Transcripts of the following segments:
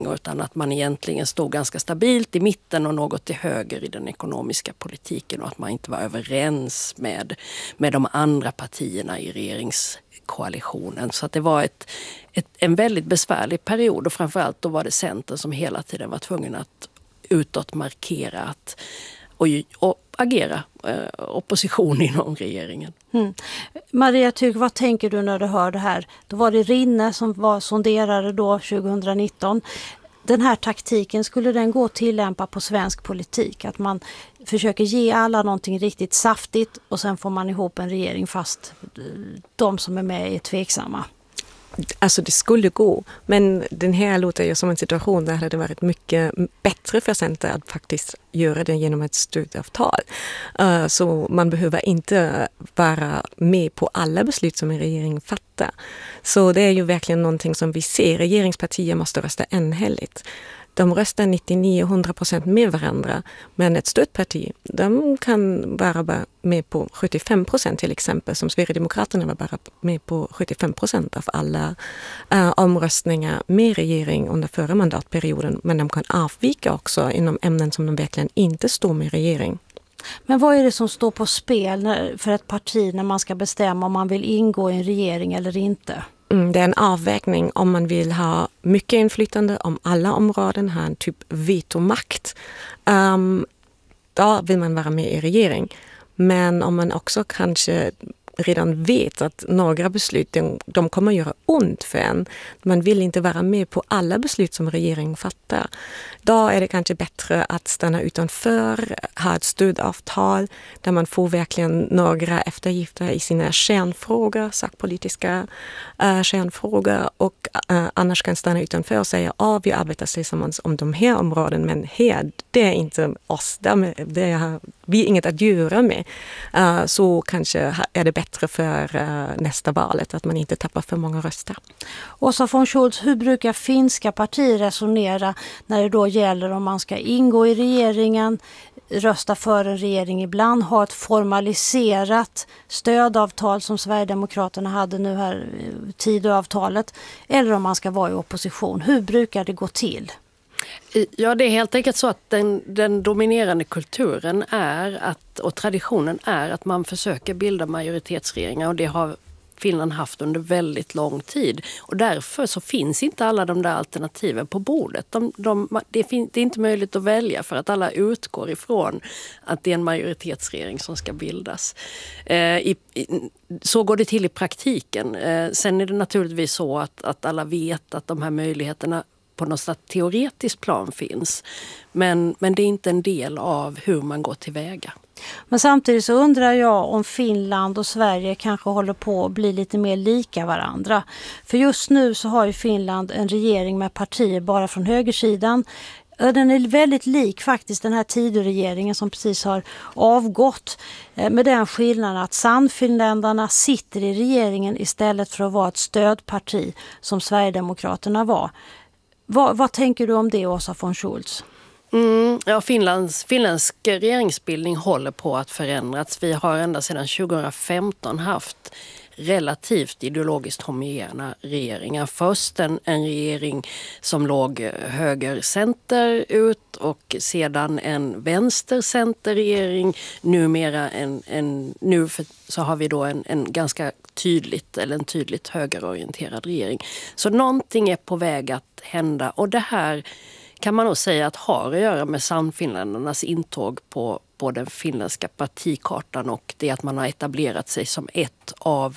utan att man egentligen stod ganska stabilt i mitten och något till höger i den ekonomiska politiken och att man inte var överens med de andra partierna i regeringskoalitionen. Så att det var en väldigt besvärlig period och framförallt då var det Centern som hela tiden var tvungen att utåt markera och agera opposition inom regeringen. Maria Tyrk, vad tänker du när du hör det här? Då var det Rinne som var sonderare då 2019. Den här taktiken, skulle den gå att tillämpa på svensk politik? Att man försöker ge alla någonting riktigt saftigt och sen får man ihop en regering fast de som är med är tveksamma. Alltså det skulle gå, men den här låter ju som en situation där det hade varit mycket bättre för Centern att faktiskt göra det genom ett stödavtal. Så man behöver inte vara med på alla beslut som en regering fattar. Så det är ju verkligen någonting som vi ser. Regeringspartier måste rösta enhälligt. De röstar 99-100% med varandra, men ett stödparti, de kan vara med på 75% till exempel, som Sverigedemokraterna var bara med på 75% av alla omröstningar med regering under förra mandatperioden, men de kan avvika också inom ämnen som de verkligen inte står med regering. Men vad är det som står på spel för ett parti när man ska bestämma om man vill ingå i en regering eller inte? Det är en avvägning om man vill ha mycket inflytande om alla områden, ha en typ vetomakt. Då vill man vara med i regering. Men om man också kanske redan vet att några beslut de kommer göra ont för en. Man vill inte vara med på alla beslut som regeringen fattar. Då är det kanske bättre att stanna utanför, ha ett stödavtal där man får verkligen några eftergifter i sina kärnfrågor, sakpolitiska kärnfrågor, och annars kan stanna utanför och säga att vi arbetar tillsammans om de här områden, men här, det är inte oss, det har vi inget att göra med. Så kanske är det bättre för nästa valet att man inte tappar för många röster. Åsa von Scholz, hur brukar finska partier resonera när det då gäller om man ska ingå i regeringen, rösta för en regering ibland, ha ett formaliserat stödavtal som Sverigedemokraterna hade nu här, Tidöavtalet, eller om man ska vara i opposition? Hur brukar det gå till? Ja, det är helt enkelt så att den dominerande kulturen och traditionen är att man försöker bilda majoritetsregeringar, och det har Finland haft under väldigt lång tid. Och därför så finns inte alla de där alternativen på bordet. Det är inte möjligt att välja för att alla utgår ifrån att det är en majoritetsregering som ska bildas. Så går det till i praktiken. Sen är det naturligtvis så att alla vet att de här möjligheterna på något slags teoretiskt plan finns. Men det är inte en del av hur man går tillväga. Men samtidigt så undrar jag om Finland och Sverige kanske håller på att bli lite mer lika varandra. För just nu så har ju Finland en regering med partier bara från högersidan. Den är väldigt lik faktiskt den här Tidöregeringen som precis har avgått, med den skillnaden att Sannfinländarna sitter i regeringen istället för att vara ett stödparti som Sverigedemokraterna var. Vad tänker du om det, Åsa von Scholz? Ja, finländsk regeringsbildning håller på att förändras. Vi har ända sedan 2015 haft relativt ideologiskt homogena regeringar. Först en regering som låg höger-center ut, och sedan en vänster-center-regering. Numera så har vi då en ganska tydligt högerorienterad regering. Så någonting är på väg att hända, och det här kan man nog säga att har att göra med Sannfinländarnas intåg på den finländska partikartan, och det att man har etablerat sig som ett av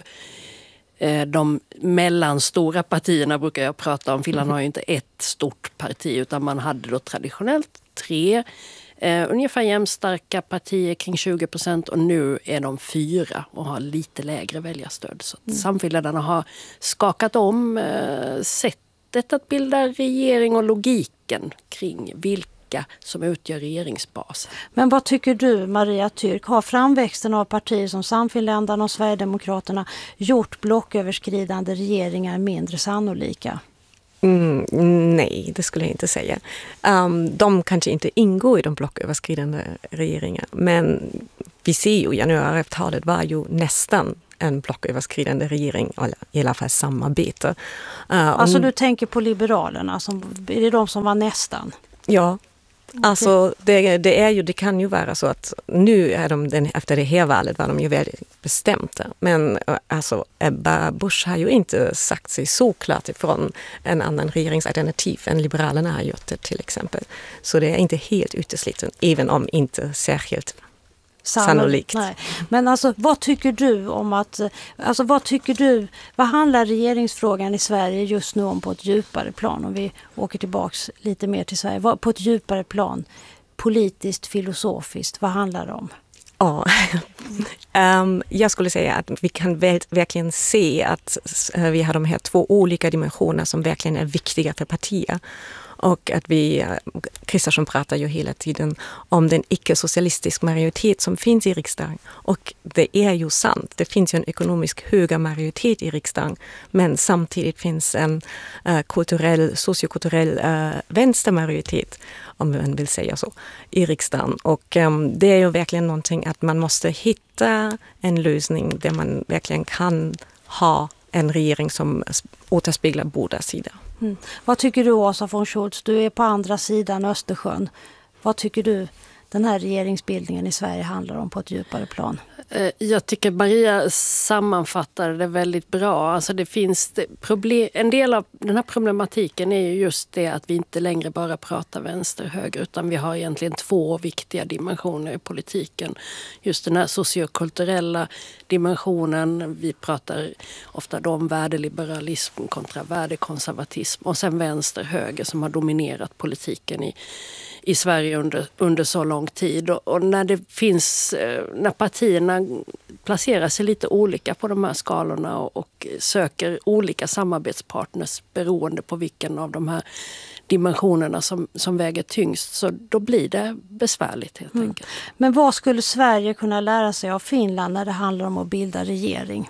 de mellanstora partierna, brukar jag prata om. Finland har ju inte ett stort parti, utan man hade då traditionellt 3 ungefär jämnstarka partier kring 20%, och nu är de 4 och har lite lägre väljarstöd. Så Sannfinländarna har skakat om sättet att bilda regering och logiken kring vilka som utgör regeringsbasen. Men vad tycker du, Maria Tyrk? Har framväxten av partier som Sannfinländarna och Sverigedemokraterna gjort blocköverskridande regeringar mindre sannolika? Nej, det skulle jag inte säga. De kanske inte ingår i de blocköverskridande regeringar, men vi ser ju januariavtalet var ju nästan en blocköverskridande regering, eller i alla fall samarbete. Alltså du tänker på Liberalerna, är det de som var nästan? Ja. Alltså det kan ju vara så att nu är efter det här valet var de ju väldigt bestämda. Men alltså Ebba Busch har ju inte sagt sig så klart ifrån en annan regeringsalternativ än Liberalerna har gjort det till exempel. Så det är inte helt utesluten, även om inte särskilt sannolikt. Nej. Men alltså vad tycker du om vad handlar regeringsfrågan i Sverige just nu om på ett djupare plan, om vi åker tillbaks lite mer till Sverige, på ett djupare plan, politiskt, filosofiskt, vad handlar det om? Ja, jag skulle säga att vi kan verkligen se att vi har de här två olika dimensioner som verkligen är viktiga för partier. Och att Kristersson pratar ju hela tiden om den icke-socialistiska majoritet som finns i riksdagen. Och det är ju sant. Det finns ju en ekonomisk höga majoritet i riksdagen. Men samtidigt finns en sociokulturell vänstermajoritet, om man vill säga så, i riksdagen. Och det är ju verkligen någonting att man måste hitta en lösning där man verkligen kan ha en regering som återspeglar båda sidor. Mm. Vad tycker du, Åsa von Scholtz? Du är på andra sidan Östersjön. Vad tycker du den här regeringsbildningen i Sverige handlar om på ett djupare plan? Jag tycker Maria sammanfattade det väldigt bra. Alltså det finns en del av den här problematiken är ju just det att vi inte längre bara pratar vänster-höger, utan vi har egentligen två viktiga dimensioner i politiken. Just den här sociokulturella dimensionen, vi pratar ofta om värdeliberalism kontra värdekonservatism, och sen vänster-höger som har dominerat politiken i Sverige under så lång tid. Och när partierna placerar sig lite olika på de här skalorna och söker olika samarbetspartners beroende på vilken av de här dimensionerna som väger tyngst, så då blir det besvärligt helt enkelt. Men vad skulle Sverige kunna lära sig av Finland när det handlar om att bilda regering?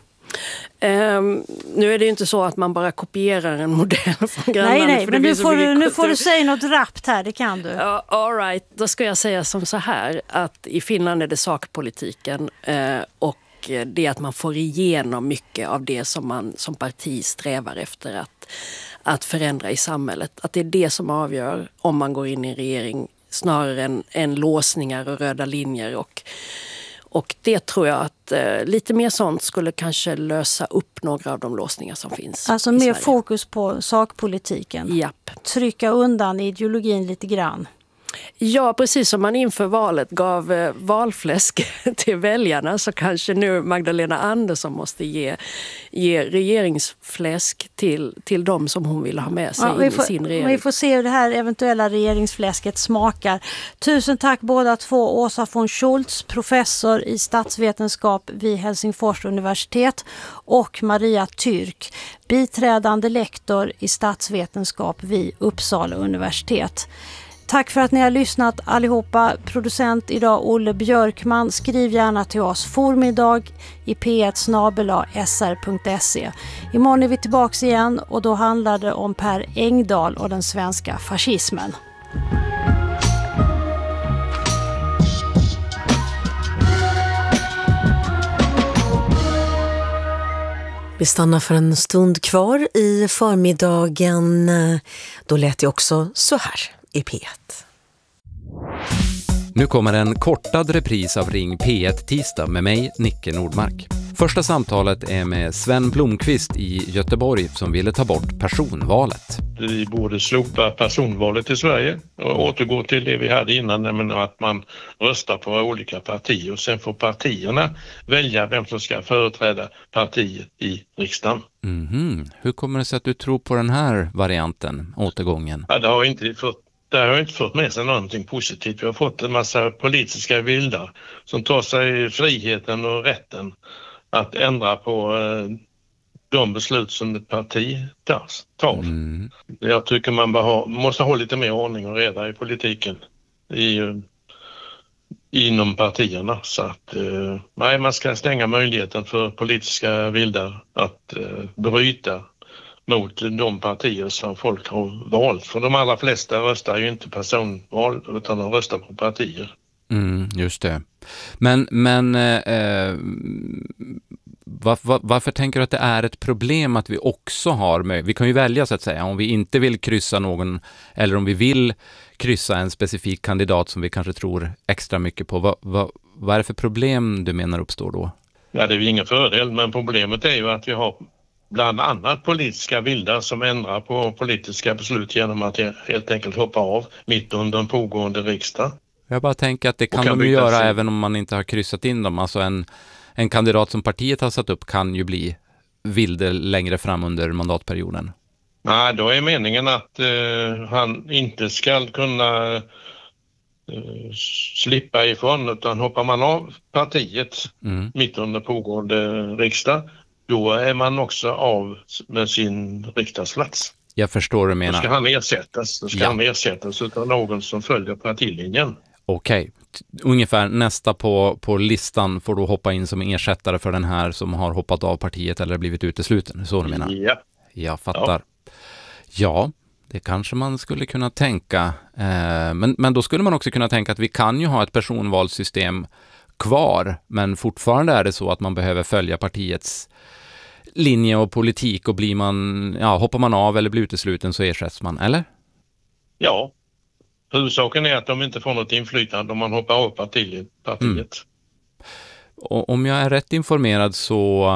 Nu är det ju inte så att man bara kopierar en modell från grannlandet. Nej, men nu får du säga något rappt här, det kan du. All right, då ska jag säga som så här, att i Finland är det sakpolitiken och det att man får igenom mycket av det som man som parti strävar efter att förändra i samhället. Att det är det som avgör om man går in i en regering snarare än låsningar och röda linjer. Och det tror jag att lite mer sånt skulle kanske lösa upp några av de låsningar som finns. Alltså mer Sverige. Fokus på sakpolitiken. Japp. Trycka undan ideologin lite grann. Ja, precis som man inför valet gav valfläsk till väljarna, så kanske nu Magdalena Andersson måste ge regeringsfläsk till dem som hon vill ha med sig in i sin regering. Vi får se hur det här eventuella regeringsfläsket smakar. Tusen tack båda två. Åsa von Scholtz, professor i statsvetenskap vid Helsingfors universitet, och Maria Türk, biträdande lektor i statsvetenskap vid Uppsala universitet. Tack för att ni har lyssnat allihopa. Producent idag Olle Björkman. Skriv gärna till oss formiddag i p1@sr.se. Imorgon är vi tillbaka igen, och då handlar det om Per Engdahl och den svenska fascismen. Vi stannar för en stund kvar i förmiddagen. Då lät det också så här i P1. Nu kommer en kortad repris av Ring P1 tisdag med mig, Nicke Nordmark. Första samtalet är med Sven Blomqvist i Göteborg som ville ta bort personvalet. Vi borde slopa personvalet i Sverige och återgå till det vi hade innan, nämligen att man röstar på olika partier och sen får partierna välja vem som ska företräda partiet i riksdagen. Hur kommer det sig att du tror på den här varianten, återgången? Ja, det har inte fått med sig någonting positivt. Vi har fått en massa politiska vildar som tar sig friheten och rätten att ändra på de beslut som ett parti tar. Jag tycker man måste ha lite mer ordning och reda i politiken inom partierna. Så att man ska stänga möjligheten för politiska vildar att bryta mot de partier som folk har valt. För de allra flesta röstar ju inte personval utan de röstar på partier. Just det. Men Varför tänker du att det är ett problem att vi också har vi kan ju välja så att säga om vi inte vill kryssa någon eller om vi vill kryssa en specifik kandidat som vi kanske tror extra mycket på. Vad är det för problem du menar uppstår då? Ja, det är ju ingen fördel, men problemet är ju att vi har bland annat politiska vildar som ändrar på politiska beslut genom att helt enkelt hoppa av mitt under en pågående riksdag. Jag bara tänker att det kan de ju göra även om man inte har kryssat in dem. Alltså en kandidat som partiet har satt upp kan ju bli vilde längre fram under mandatperioden. Nej, då är meningen att han inte ska kunna slippa ifrån, utan hoppar man av partiet mitt under pågående riksdag, då är man också av med sin riksdagsplats. Jag förstår du menar. Då ska han ersättas av någon som följer partilinjen. Okej. Ungefär nästa på listan får då hoppa in som ersättare för den här som har hoppat av partiet eller blivit utesluten. Så du menar? Ja. Jag fattar. Ja, det kanske man skulle kunna tänka. Men då skulle man också kunna tänka att vi kan ju ha ett personvalssystem kvar, men fortfarande är det så att man behöver följa partiets linje och politik, och hoppar man av eller blir utesluten så ersätts man, eller? Ja. Huvudsaken är att de inte får något inflytande om man hoppar av partiet. Och om jag är rätt informerad så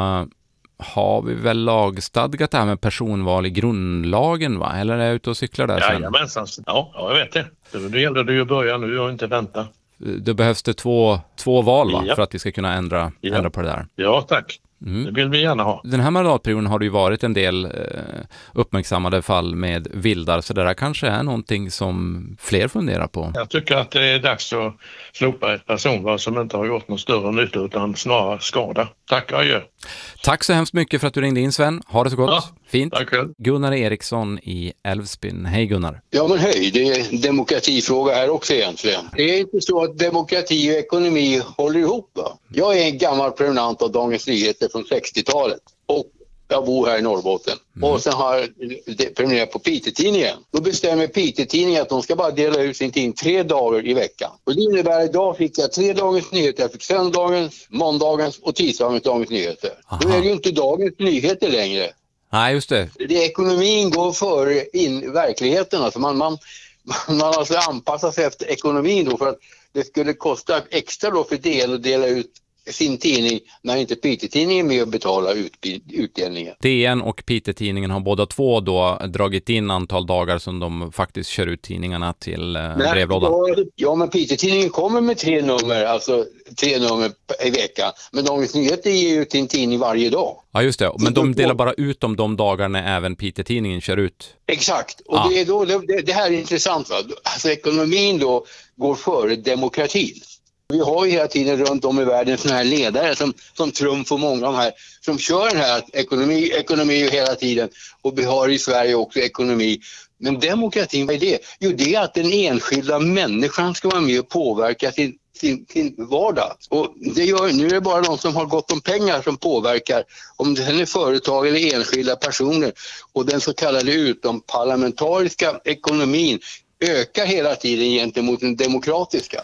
har vi väl lagstadgat det här med personval i grundlagen, va? Eller är jag ute och cyklar där sen? Jajamensan. Ja, jag vet det. Det gäller det ju att börja nu och inte vänta. Då behövs det två val, va? För att vi ska kunna ändra på det där. Ja, tack. Det vill vi gärna ha. Den här mandatperioden har det ju varit en del uppmärksammade fall med vildar, så det där kanske är någonting som fler funderar på. Jag tycker att det är dags att slopa ett personval som inte har gjort någon större nytta utan snarare skada. Tack och adjö. Tack så hemskt mycket för att du ringde in, Sven. Ha det så gott. Ja, fint. Tack själv. Gunnar Eriksson i Älvsbyn. Hej Gunnar. Ja men hej, det är en demokratifråga här också egentligen. Det är inte så att demokrati och ekonomi håller ihop, va? Jag är en gammal prenumerant av Dagens Nyheter från 60-talet och jag bor här i Norrbotten. Och sen har jag prenumererat på Piteå-tidningen. Då bestämmer Piteå-tidningen att de ska bara dela ut sin tidning 3 dagar i veckan. Och det innebär att idag fick jag 3 Dagens Nyheter. Jag fick söndagens, måndagens och tisdagens Dagens Nyheter. Aha. Då är det ju inte Dagens Nyheter längre. Nej, just det. Ekonomin går före verkligheten. Alltså man alltså anpassar sig efter ekonomin då, för att det skulle kosta extra då för DN att dela ut sin tidning när inte Piteå-tidningen är med och betalar utdelningen. DN och Piteå-tidningen har båda två då dragit in antal dagar som de faktiskt kör ut tidningarna till brevlådan. Ja, men Piteå-tidningen kommer med 3 nummer, alltså 3 nummer i veckan. Men Dagens Nyheter ger ju till en tidning varje dag. Ja, just det. Men de delar bara ut de dagarna även Piteå-tidningen kör ut. Exakt. Och det här är intressant, va? Alltså ekonomin då går före demokratin. Vi har ju hela tiden runt om i världen såna här ledare som Trump och många av de här som kör den här ekonomi hela tiden. Och vi har i Sverige också ekonomi. Men demokratin, vad är det? Jo, det är att den enskilda människan ska vara med och påverka sin vardag. Och nu är det bara de som har gott om pengar som påverkar, om det är företag eller enskilda personer. Och den så kallade utomparlamentariska ekonomin ökar hela tiden gentemot den demokratiska.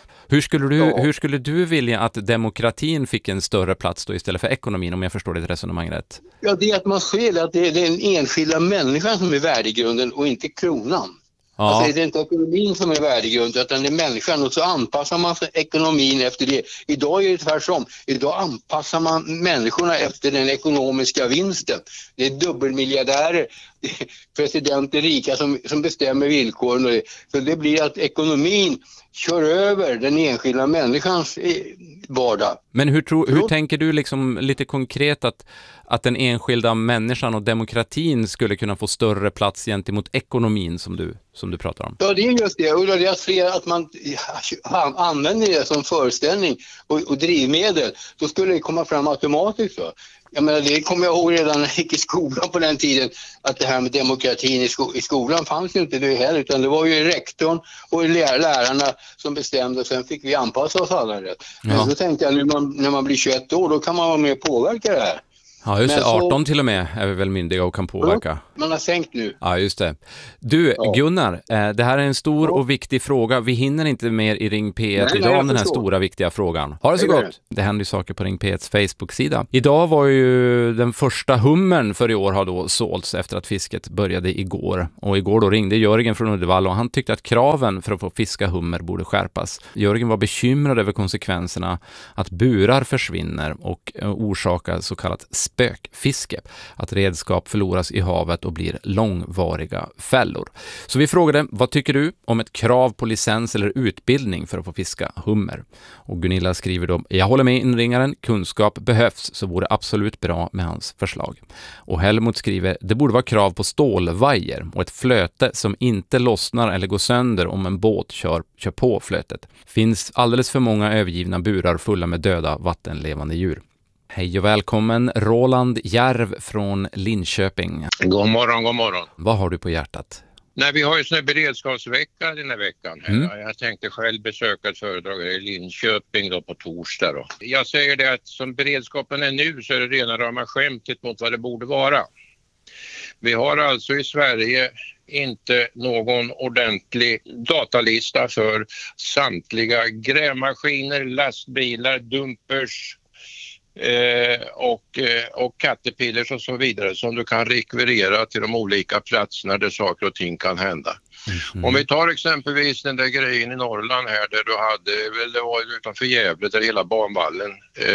Hur skulle du vilja att demokratin fick en större plats då istället för ekonomin, om jag förstår ditt resonemang rätt? Ja, det är att man ser att det är den enskilda människan som är värdegrunden och inte kronan. Ja. Alltså det är inte ekonomin som är värdegrunden utan det är människan, och så anpassar man ekonomin efter det. Idag är det tvärtom. Idag anpassar man människorna efter den ekonomiska vinsten. Det är dubbelmiljardärer, det är presidenter rika som bestämmer villkoren. Och så det blir att ekonomin kör över den enskilda människans vardag. Men hur tänker du liksom lite konkret att den enskilda människan och demokratin skulle kunna få större plats gentemot ekonomin som du pratar om? Ja, det är just det. Och jag ser att man använder det som föreställning och drivmedel. Då skulle det komma fram automatiskt. Så. Jag menar, det kommer jag ihåg redan när jag gick i skolan på den tiden, att det här med demokratin i skolan fanns ju inte det heller, utan det var ju rektorn och lärarna som bestämde, och sen fick vi anpassa oss alla rätt. Men så tänkte jag, när man blir 21 år, då kan man vara med och påverka det här. Ja, just det. Men 18 till och med är vi väl myndiga och kan påverka. Man har sänkt nu. Ja, just det. Du, Gunnar, det här är en stor och viktig fråga. Vi hinner inte mer i Ring P1 idag om den här stora viktiga frågan. Ha det så gott! Det händer ju saker på Ring P1s Facebook-sida. Idag var ju den första hummern för i år har då sålts efter att fisket började igår. Och igår då ringde Jörgen från Uddevalla och han tyckte att kraven för att få fiska hummer borde skärpas. Jörgen var bekymrad över konsekvenserna att burar försvinner och orsakar så kallat spökfiske. Att redskap förloras i havet och blir långvariga fällor. Så vi frågade, vad tycker du om ett krav på licens eller utbildning för att få fiska hummer? Och Gunilla skriver då, jag håller med inringaren, kunskap behövs så vore absolut bra med hans förslag. Och Helmut skriver, det borde vara krav på stålvajer och ett flöte som inte lossnar eller går sönder om en båt kör på flötet. Finns alldeles för många övergivna burar fulla med döda vattenlevande djur. Hej och välkommen Roland Järv från Linköping. God morgon, god morgon. Vad har du på hjärtat? Nej, vi har ju sån här beredskapsvecka den här veckan. Jag tänkte själv besöka ett föredrag i Linköping då på torsdag. Då. Jag säger det att som beredskapen är nu så är det rena rama skämtet mot vad det borde vara. Vi har alltså i Sverige inte någon ordentlig datalista för samtliga grävmaskiner, lastbilar, dumpers och caterpillars och så vidare som du kan rekvirera till de olika platserna där saker och ting kan hända. Om vi tar exempelvis den där grejen i Norrland här där du hade, väl det var utanför Gävle där hela banvallen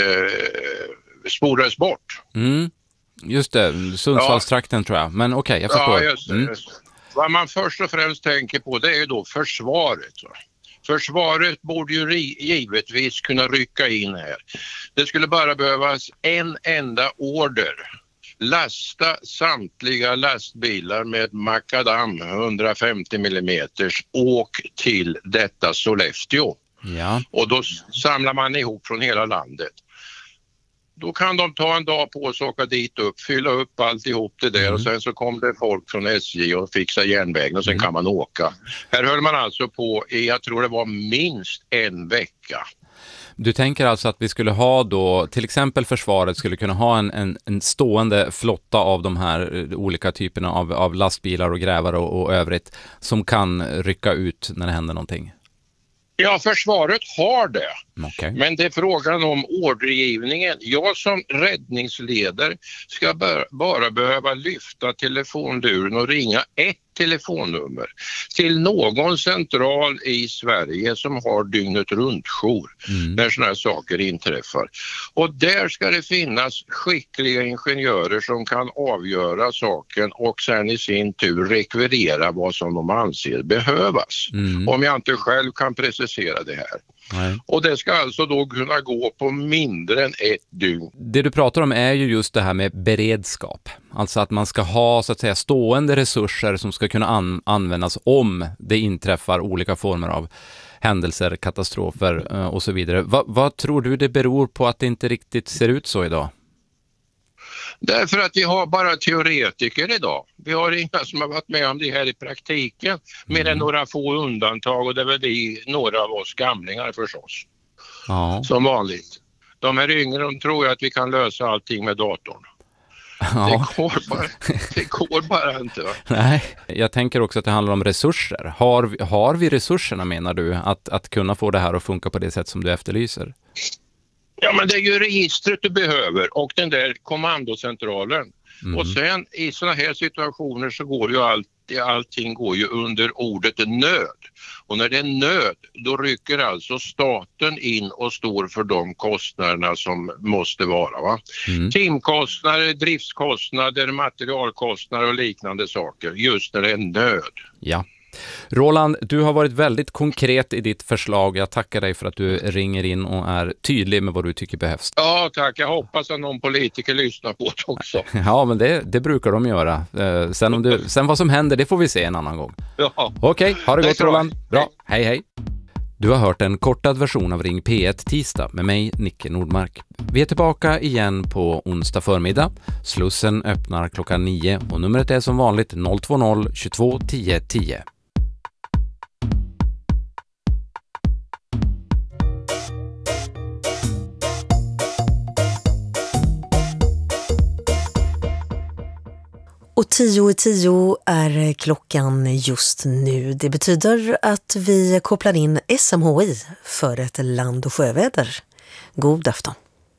spårades bort. Just det, Sundsvallstrakten tror jag. Men okej, jag förstår. Ja, just det. Vad man först och främst tänker på det är ju då försvaret. Va? Försvaret borde ju givetvis kunna rycka in här. Det skulle bara behövas en enda order. Lasta samtliga lastbilar med makadam 150 mm. Åk till detta Sollefteå. Ja. Och då samlar man ihop från hela landet. Då kan de ta en dag på sig och åka dit upp, fylla upp alltihop det där och sen så kom det folk från SJ och fixa järnvägen och sen kan man åka. Här höll man alltså på i, jag tror det var minst en vecka. Du tänker alltså att vi skulle ha då, till exempel försvaret skulle kunna ha en stående flotta av de här olika typerna av lastbilar och grävare och övrigt som kan rycka ut när det händer någonting? Ja, försvaret har det. Okay. Men det är frågan om ordergivningen. Jag som räddningsledare ska bara behöva lyfta telefonluren och ringa ett telefonnummer till någon central i Sverige som har dygnet runt jour när sådana här saker inträffar. Och där ska det finnas skickliga ingenjörer som kan avgöra saken och sen i sin tur rekvirera vad som de anser behövas. Om jag inte själv kan precisera det här. Nej. Och det ska alltså då kunna gå på mindre än ett dygn. Det du pratar om är ju just det här med beredskap. Alltså att man ska ha så att säga stående resurser som ska kunna användas om det inträffar olika former av händelser, katastrofer och så vidare. Vad tror du det beror på att det inte riktigt ser ut så idag? Därför att vi har bara teoretiker idag. Vi har inga som har varit med om det här i praktiken. Mer än några få undantag och det är väl vi, några av oss gamlingar förstås. Ja. Som vanligt. De här yngre de tror att vi kan lösa allting med datorn. Ja. Det går bara inte. Va? Nej, jag tänker också att det handlar om resurser. Har vi resurserna menar du att kunna få det här att funka på det sätt som du efterlyser? Ja, men det är ju registret du behöver och den där kommandocentralen. Och sen i såna här situationer så går ju allting går ju under ordet nöd. Och när det är nöd, då rycker alltså staten in och står för de kostnaderna som måste vara. Va? Timkostnader, driftskostnader, materialkostnader och liknande saker. Just när det är nöd. Ja. Roland, du har varit väldigt konkret i ditt förslag. Jag tackar dig för att du ringer in och är tydlig med vad du tycker behövs. Ja, tack. Jag hoppas att någon politiker lyssnar på det också. Ja, men det brukar de göra. Sen vad som händer, det får vi se en annan gång. Ja. Okej, ha det gott Roland. Bra, hej. Du har hört en kortad version av Ring P1 tisdag med mig, Nicke Nordmark. Vi är tillbaka igen på onsdag förmiddag. Slussen öppnar klockan 9 och numret är som vanligt 020 22 10 10. Och 10:10 är klockan just nu. Det betyder att vi kopplar in SMHI för ett land- och sjöväder. God afton.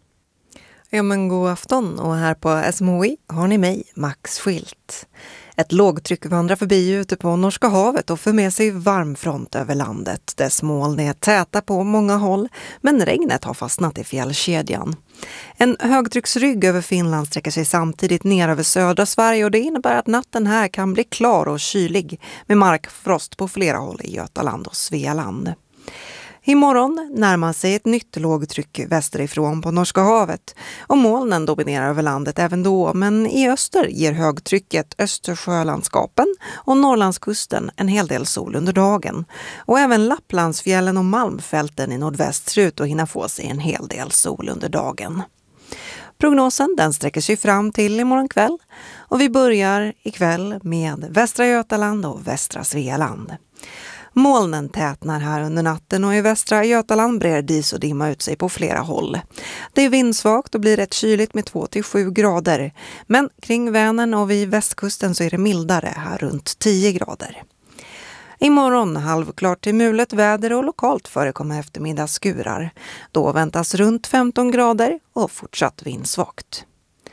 Ja men god afton, och här på SMHI har ni mig, Max Schilt. Ett lågtryck vandrar förbi ute på Norska havet och för med sig varmfront över landet. Dess moln är täta på många håll, men regnet har fastnat i fjällkedjan. En högtrycksrygg över Finland sträcker sig samtidigt ner över södra Sverige, och det innebär att natten här kan bli klar och kylig med markfrost på flera håll i Götaland och Svealand. Imorgon närmar sig ett nytt lågtryck västerifrån på Norska havet, och molnen dominerar över landet även då, men i öster ger högtrycket Östersjölandskapen och Norrlandskusten en hel del sol under dagen. Och även Lapplandsfjällen och Malmfälten i nordväst ser ut att hinna få sig en hel del sol under dagen. Prognosen den sträcker sig fram till imorgon kväll, och vi börjar ikväll med västra Götaland och västra Svealand. Molnen tätnar här under natten, och i västra Götaland brer dis och dimma ut sig på flera håll. Det är vindsvagt och blir rätt kyligt med 2-7 grader. Men kring Vänern och vid västkusten så är det mildare, här runt 10 grader. Imorgon halvklart till mulet väder och lokalt förekommer eftermiddagsskurar. Då väntas runt 15 grader och fortsatt vindsvagt.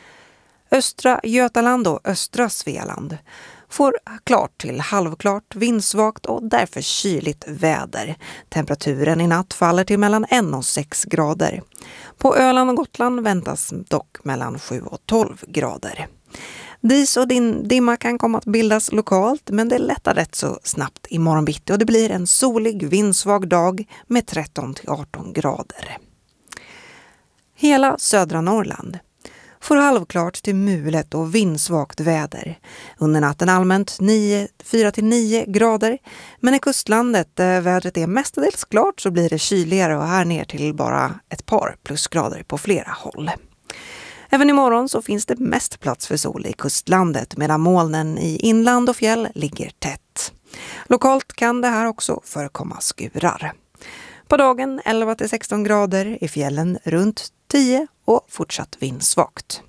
Östra Götaland och östra Svealand får klart till halvklart, vindsvagt och därför kyligt väder. Temperaturen i natt faller till mellan 1 och 6 grader. På Öland och Gotland väntas dock mellan 7 och 12 grader. Dis och dimma kan komma att bildas lokalt, men det lättar rätt så snabbt i morgonbitti, och det blir en solig, vindsvag dag med 13 till 18 grader. Hela södra Norrland får halvklart till mulet och vindsvagt väder. Under natten allmänt 4-9 grader, men i kustlandet där vädret är mestadels klart så blir det kyligare, och här ner till bara ett par plusgrader på flera håll. Även imorgon så finns det mest plats för sol i kustlandet, medan molnen i inland och fjäll ligger tätt. Lokalt kan det här också förekomma skurar. På dagen 11-16 grader, i fjällen runt 10 och fortsatt vindsvagt.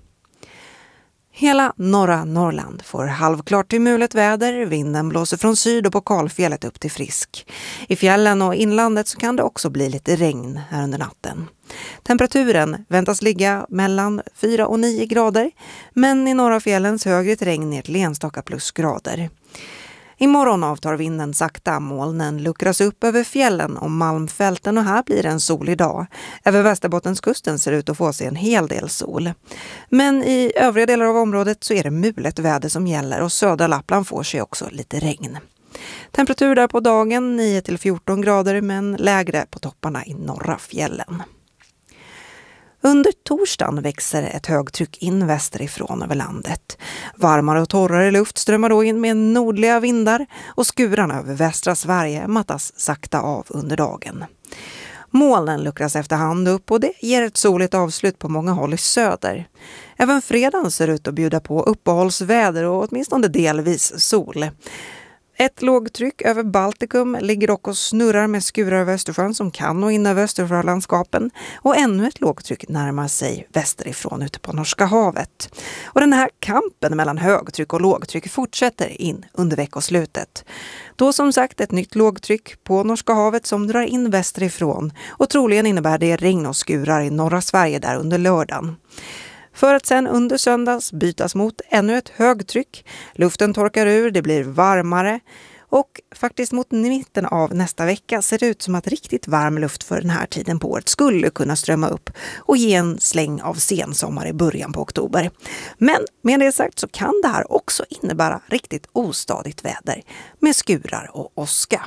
Hela norra Norrland får halvklart till mulet väder, vinden blåser från syd och på kalfjället upp till frisk. I fjällen och inlandet så kan det också bli lite regn här under natten. Temperaturen väntas ligga mellan 4 och 9 grader, men i norra fjällens högre regn ner till enstaka plusgrader. Imorgon avtar vinden sakta, molnen luckras upp över fjällen och Malmfälten, och här blir det en solig dag. Över Västerbottenskusten ser det ut att få sig en hel del sol. Men i övriga delar av området så är det mulet väder som gäller, och södra Lappland får sig också lite regn. Temperatur där på dagen 9-14 grader, men lägre på topparna i norra fjällen. Under torsdagen växer ett högtryck in västerifrån över landet. Varmare och torrare luft strömmar då in med nordliga vindar, och skurarna över västra Sverige mattas sakta av under dagen. Molnen luckras efterhand upp, och det ger ett soligt avslut på många håll i söder. Även fredagen ser ut att bjuda på uppehållsväder och åtminstone delvis sol. Ett lågtryck över Baltikum ligger dock och snurrar med skurar över Östersjön som kan nå in över Östersjölandskapen, och ännu ett lågtryck närmar sig västerifrån ute på Norska havet. Och den här kampen mellan högtryck och lågtryck fortsätter in under veckoslutet. Då som sagt ett nytt lågtryck på Norska havet som drar in västerifrån, och troligen innebär det regn och skurar i norra Sverige där under lördagen. För att sen under söndags bytas mot ännu ett högtryck. Luften torkar ur, det blir varmare, och faktiskt mot mitten av nästa vecka ser det ut som att riktigt varm luft för den här tiden på året skulle kunna strömma upp och ge en släng av sensommar i början på oktober. Men med det sagt så kan det här också innebära riktigt ostadigt väder med skurar och åska.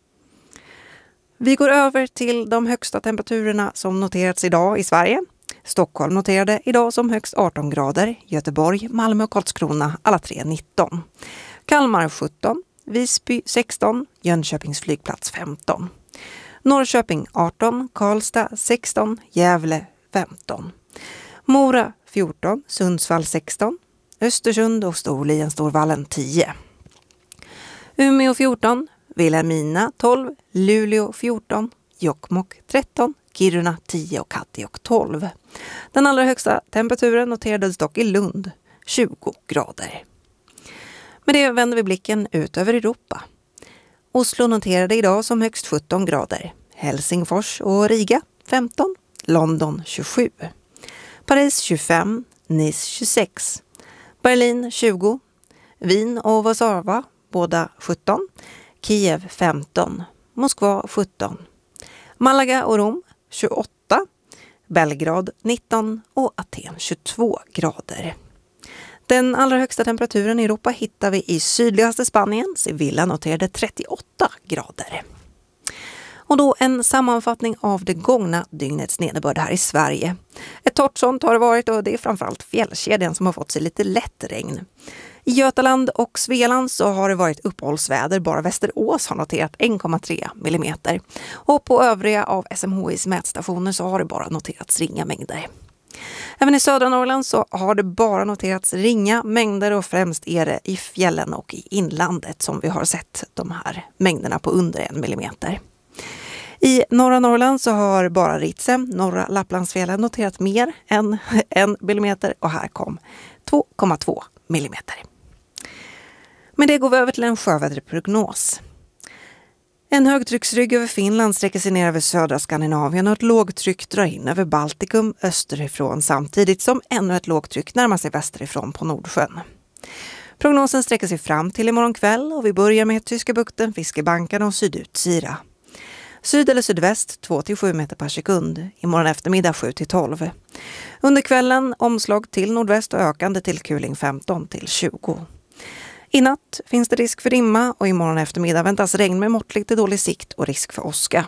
Vi går över till de högsta temperaturerna som noterats idag i Sverige. Stockholm noterade idag som högst 18 grader, Göteborg, Malmö och Karlskrona alla 19. Kalmar 17, Visby 16, Jönköpings flygplats 15. Norrköping 18, Karlstad 16, Gävle 15. Mora 14, Sundsvall 16, Östersund och Storvallen 10. Umeå 14, Vilhelmina 12, Luleå 14, Jokkmokk 13, Kiruna 10 och Kattegatt 12. Den allra högsta temperaturen noterades dock i Lund, 20 grader. Med det vänder vi blicken ut över Europa. Oslo noterade idag som högst 17 grader. Helsingfors och Riga 15. London 27. Paris 25. Nice 26. Berlin 20. Wien och Warszawa båda 17. Kiev 15. Moskva 17. Malaga och Rom 28. Belgrad 19 och Aten 22 grader. Den allra högsta temperaturen i Europa hittar vi i sydligaste Spanien. Sevilla noterade 38 grader. Och då en sammanfattning av det gångna dygnets nederbörd här i Sverige. Ett torrt sånt har det varit och det är framförallt fjällkedjan som har fått sig lite lätt regn. I Götaland och Svealand så har det varit uppehållsväder. Bara Västerås har noterat 1,3 millimeter. Och på övriga av SMHIs mätstationer så har det bara noterats ringa mängder. Även i södra Norrland så har det bara noterats ringa mängder och främst är det i fjällen och i inlandet som vi har sett de här mängderna på under 1 millimeter. I norra Norrland så har bara Ritsem, norra Lapplandsfjällen noterat mer än 1 millimeter och här kom 2,2 millimeter. Med det går vi över till en sjöväderprognos. En högtrycksrygg över Finland sträcker sig ner över södra Skandinavien och ett lågtryck drar in över Baltikum österifrån samtidigt som ännu ett lågtryck närmar sig västerifrån på Nordsjön. Prognosen sträcker sig fram till imorgon kväll och vi börjar med Tyska bukten, Fiskebankarna och Sydutsira. Syd eller sydväst 2-7 meter per sekund, imorgon eftermiddag 7-12. Under kvällen omslag till nordväst och ökande till kuling 15-20. I natt finns det risk för dimma och imorgon eftermiddag väntas regn med måttlig till dålig sikt och risk för åska.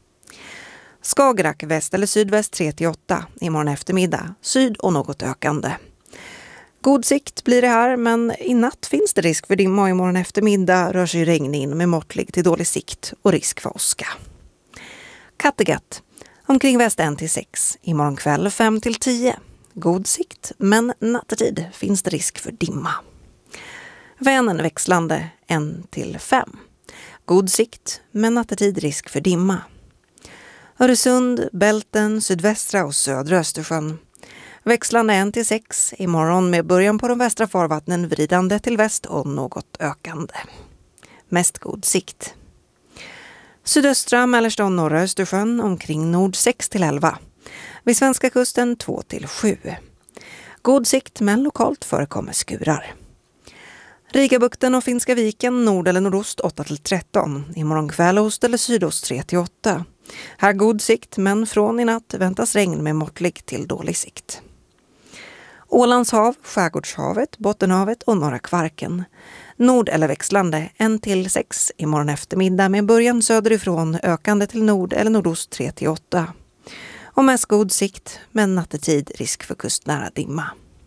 Skagerrak väst eller sydväst 3-8, imorgon eftermiddag syd och något ökande. God sikt blir det här men i natt finns det risk för dimma och imorgon eftermiddag rör sig regn in med måttlig till dålig sikt och risk för åska. Kattegatt omkring väst 1-6, imorgon kväll 5-10. God sikt men nattetid finns det risk för dimma. Vänern växlande 1-5. God sikt men nattetid risk för dimma. Öresund, Bälten, sydvästra och södra Östersjön. Växlande 1-6, imorgon med början på de västra farvattnen vridande till väst och något ökande. Mest god sikt. Sydöstra, mellersta och norra Östersjön omkring nord 6-11. Vid svenska kusten 2-7. God sikt men lokalt förekommer skurar. Rigabukten och Finska viken nord eller nordost 8-13. Imorgon kväll ost eller sydost 3-8. Här god sikt men från i natt väntas regn med måttlig till dålig sikt. Ålands hav, Skärgårdshavet, Bottenhavet och norra Kvarken. Nord eller växlande 1-6 imorgon eftermiddag med början söderifrån ökande till nord eller nordost 3-8. Och mest god sikt men nattetid risk för kustnära dimma.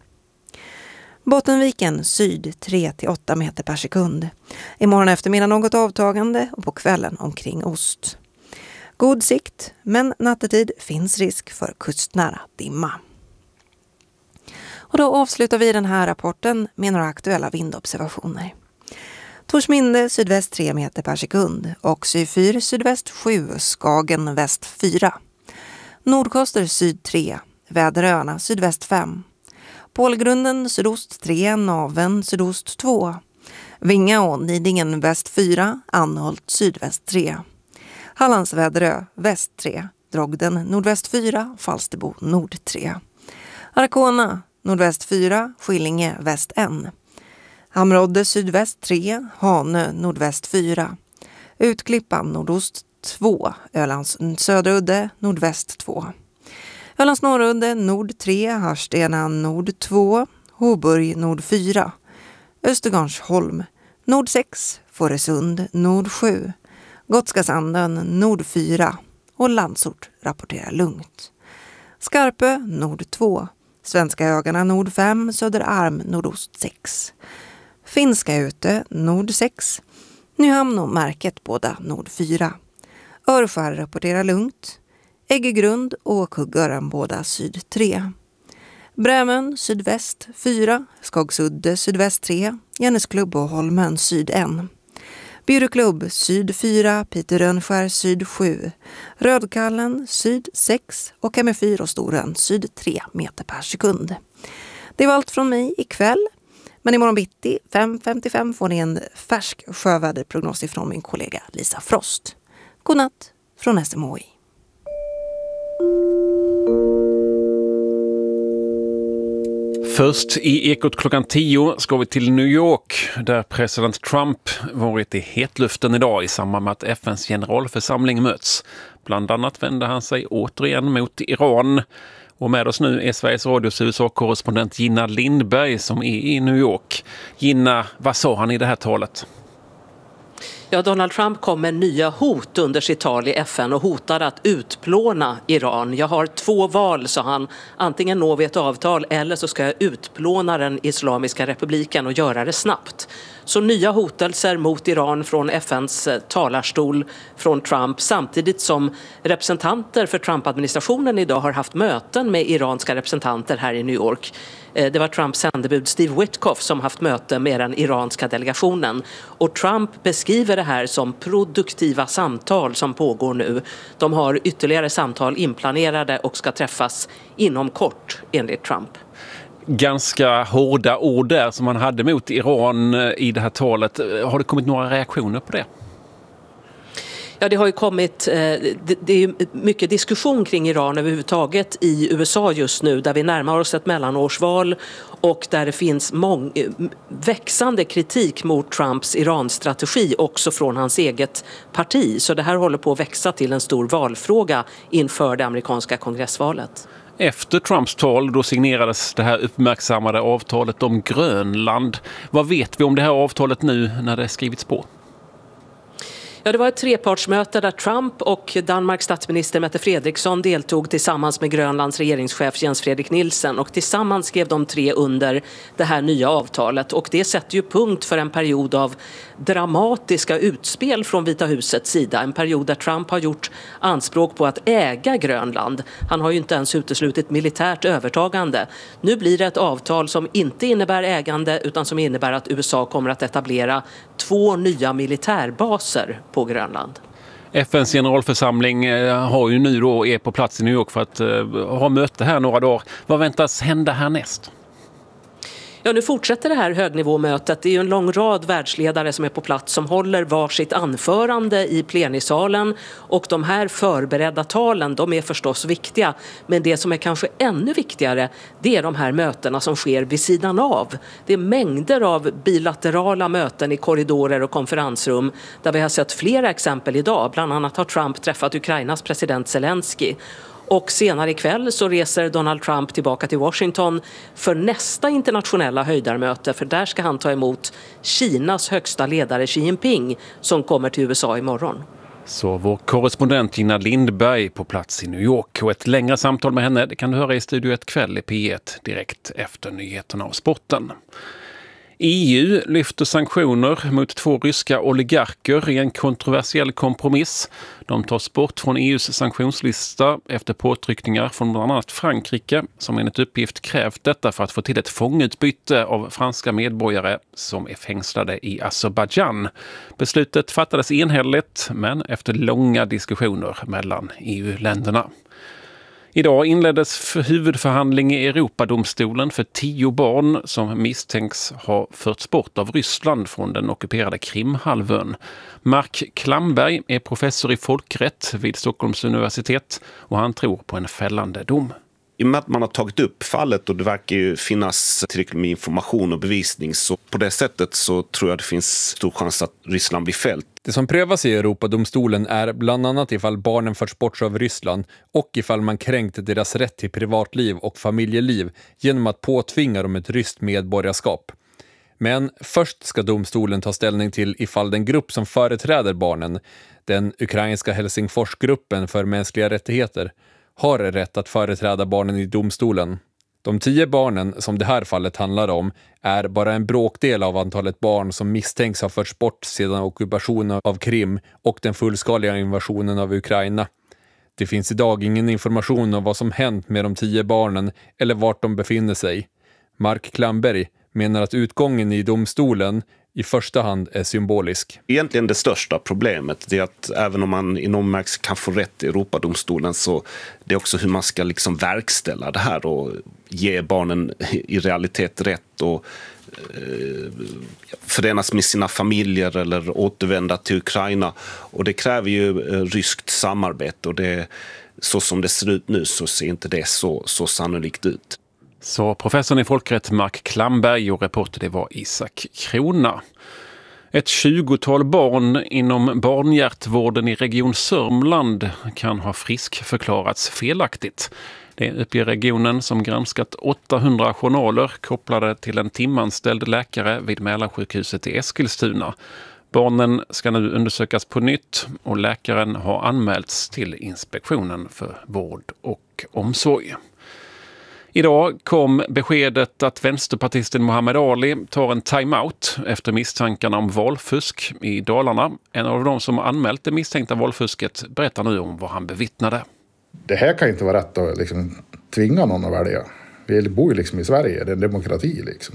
Bottenviken syd 3-8 meter per sekund. Imorgon eftermiddag något avtagande och på kvällen omkring ost. God sikt men nattetid finns risk för kustnära dimma. Och då avslutar vi den här rapporten med några aktuella vindobservationer. Torsminde sydväst 3 meter per sekund och Syfyr sydväst 7, Skagen väst 4. Nordkoster syd 3, Väderöarna sydväst 5. Pålgrunden sydost 3, Naven sydost 2. Vinga och Nidingen väst 4, Anholt sydväst 3. Hallands Väderö väst 3, Drogden nordväst 4, Falsterbo nord 3. Arkona nordväst 4, Skillinge väst 1. Hamrodde sydväst 3, Hanö nordväst 4. Utklippan nordost 2, Ölands söderudde nordväst 2. Ölands norrudde nord 3, Harstena nord 2, Hoburg nord 4. Östergarnsholm nord 6, Fårösund nord 7. Gotska Sandön nord 4 och Landsort rapporterar lugnt. Skarpö nord 2, Svenska ögarna nord 5, Söderarm nordost 6. Finska ute nord 6, Nyhamn och Märket båda nord 4. Örskär rapporterar lugnt. Äggegrund och Kuggören båda syd 3. Brämön sydväst 4, Skogsudde sydväst 3, Jännesklubb och Holmön syd 1. Bjurklubb syd 4, Piterönskär syd 7, Rödkallen syd 6 och Hemmefyr och Storön syd 3 meter per sekund. Det var allt från mig ikväll. Men imorgon bitti 5.55 får ni en färsk sjöväderprognos ifrån min kollega Lisa Frost. God natt från SMHI. Först i Ekot klockan 10 ska vi till New York där president Trump varit i hetluften idag i samband med att FNs generalförsamling möts. Bland annat vände han sig återigen mot Iran. Och med oss nu är Sveriges Radios USA-korrespondent Gina Lindberg som är i New York. Gina, vad sa han i det här talet? Ja, Donald Trump kom med nya hot under sitt tal i FN och hotade att utplåna Iran. Jag har 2 val, sa han. Antingen når vi ett avtal eller så ska jag utplåna den Islamiska republiken och göra det snabbt. Så nya hotelser mot Iran från FNs talarstol från Trump samtidigt som representanter för Trump-administrationen idag har haft möten med iranska representanter här i New York. Det var Trumps sändebud Steve Witkoff som haft möte med den iranska delegationen. Och Trump beskriver det här som produktiva samtal som pågår nu. De har ytterligare samtal inplanerade och ska träffas inom kort enligt Trump. Ganska hårda ord där som han hade mot Iran i det här talet. Har det kommit några reaktioner på det? Ja, det har ju kommit, det är mycket diskussion kring Iran överhuvudtaget i USA just nu där vi närmar oss ett mellanårsval och där det finns växande kritik mot Trumps Iran-strategi också från hans eget parti. Så det här håller på att växa till en stor valfråga inför det amerikanska kongressvalet. Efter Trumps tal då signerades det här uppmärksammade avtalet om Grönland. Vad vet vi om det här avtalet nu när det skrivits på? Ja, det var ett trepartsmöte där Trump och Danmarks statsminister Mette Frederiksen deltog tillsammans med Grönlands regeringschef Jens Frederik Nielsen och tillsammans skrev de 3 under det här nya avtalet och det sätter ju punkt för en period av dramatiska utspel från Vita husets sida. En period där Trump har gjort anspråk på att äga Grönland. Han har ju inte ens uteslutit militärt övertagande. Nu blir det ett avtal som inte innebär ägande utan som innebär att USA kommer att etablera 2 nya militärbaser på Grönland. FNs generalförsamling har ju nu då är på plats i New York för att ha möte här några dagar. Vad väntas hända härnäst? Ja, nu fortsätter det här högnivåmötet. Det är ju en lång rad världsledare som är på plats som håller varsitt anförande i plenisalen och de här förberedda talen, de är förstås viktiga. Men det som är kanske ännu viktigare, det är de här mötena som sker vid sidan av. Det är mängder av bilaterala möten i korridorer och konferensrum där vi har sett flera exempel idag. Bland annat har Trump träffat Ukrainas president Zelensky. Och senare ikväll så reser Donald Trump tillbaka till Washington för nästa internationella höjdarmöte. För där ska han ta emot Kinas högsta ledare Xi Jinping som kommer till USA imorgon. Så vår korrespondent Gina Lindberg på plats i New York. Och ett längre samtal med henne det kan du höra i Studio 1 kväll i P1 direkt efter nyheterna av sporten. EU lyfter sanktioner mot 2 ryska oligarker i en kontroversiell kompromiss. De tas bort från EUs sanktionslista efter påtryckningar från bland annat Frankrike som enligt uppgift krävt detta för att få till ett fångutbyte av franska medborgare som är fängslade i Azerbaijan. Beslutet fattades enhälligt men efter långa diskussioner mellan EU-länderna. Idag inleddes huvudförhandling i Europadomstolen för 10 barn som misstänks ha förts bort av Ryssland från den ockuperade Krimhalvön. Mark Klamberg är professor i folkrätt vid Stockholms universitet och han tror på en fällande dom. I och med att man har tagit upp fallet och det verkar ju finnas tillräckligt med information och bevisning så på det sättet så tror jag det finns stor chans att Ryssland blir fällt. Det som prövas i Europadomstolen är bland annat ifall barnen förts bort av Ryssland och ifall man kränkt deras rätt till privatliv och familjeliv genom att påtvinga dem ett ryskt medborgarskap. Men först ska domstolen ta ställning till ifall den grupp som företräder barnen, den ukrainska Helsingforsgruppen för mänskliga rättigheter, har rätt att företräda barnen i domstolen. De 10 barnen som det här fallet handlar om är bara en bråkdel av antalet barn som misstänks ha förts bort sedan ockupationen av Krim och den fullskaliga invasionen av Ukraina. Det finns idag ingen information om vad som hänt med de 10 barnen eller vart de befinner sig. Mark Klamberg menar att utgången i domstolen i första hand är symbolisk. Egentligen det största problemet är att även om man i någon märks kan få rätt i Europadomstolen så det är också hur man ska liksom verkställa det här och ge barnen i realitet rätt och förenas med sina familjer eller återvända till Ukraina. Och det kräver ju ryskt samarbete, och det, så som det ser ut nu så ser inte det så sannolikt ut. Så professorn i folkrätt Mark Klamberg, och reporter det var Isak Krona. Ett 20-tal barn inom barnhjärtvården i Region Sörmland kan ha friskförklarats felaktigt. Det uppger regionen som granskat 800 journaler kopplade till en timanställd läkare vid Mälarsjukhuset i Eskilstuna. Barnen ska nu undersökas på nytt och läkaren har anmälts till Inspektionen för vård och omsorg. Idag kom beskedet att vänsterpartisten Muhammad Ali tar en timeout efter misstankarna om valfusk i Dalarna. En av de som anmält det misstänkta valfusket berättar nu om vad han bevittnade. Det här kan inte vara rätt att liksom tvinga någon att välja. Vi bor ju liksom i Sverige, det är en demokrati liksom.